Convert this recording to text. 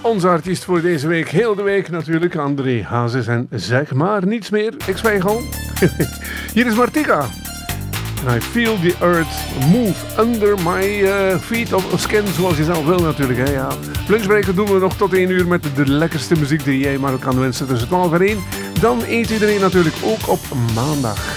Onze artiest voor deze week, heel de week natuurlijk, André Hazes en zeg maar niets meer. Ik zwijg al. Hier is Martika. I feel the earth move under my feet of skin, zoals je zelf wil natuurlijk. Hè, ja. Lunchbreaker doen we nog tot 1 uur met de lekkerste muziek die jij maar kan wensen tussen 12 en 1. Dan eet iedereen natuurlijk ook op maandag.